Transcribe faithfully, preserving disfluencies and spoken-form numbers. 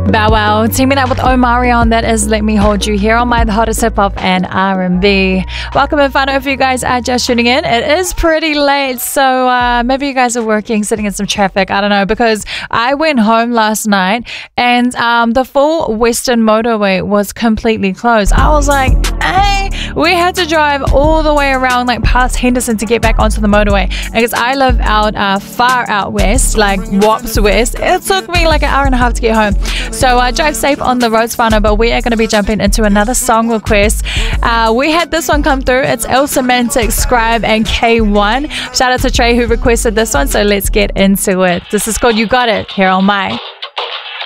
Bow Wow teaming up with Omarion. That is Let Me Hold You here on My The Hottest Hip Hop and R and B. Welcome and fun if you guys are just tuning in. It is pretty late, so uh, maybe you guys are working, sitting in some traffic. I don't know, because I went home last night and um, the full Western motorway was completely closed. I was like, hey, we had to drive all the way around, like past Henderson, to get back onto the motorway. Because I live out uh, far out west, like Wops West. It took me like an hour and a half to get home. So uh, drive safe on the roads, whānau, but we are going to be jumping into another song request. Uh, we had this one come through. It's El Semantic, Scribe, and K one. Shout out to Trey who requested this one, so let's get into it. This is called You Got It here on My